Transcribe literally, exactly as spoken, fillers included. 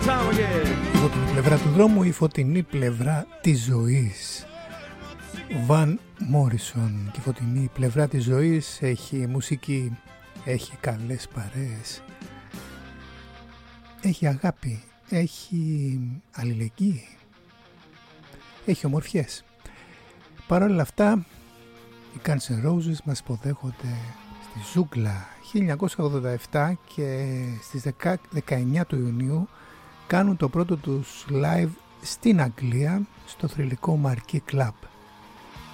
Η φωτεινή πλευρά του δρόμου, η φωτεινή πλευρά της ζωής. Βαν Μόρισον. Και η φωτεινή πλευρά της ζωής έχει μουσική, έχει καλές παρέες, έχει αγάπη, έχει αλληλεγγύη, έχει ομορφιές. Παρ' όλα αυτά, οι Guns N' Roses μας υποδέχονται στη ζούγκλα χίλια εννιακόσια ογδόντα επτά και στις δεκαεννιά του Ιουνίου κάνουν το πρώτο τους live στην Αγγλία, στο θρυλικό Marquee Club.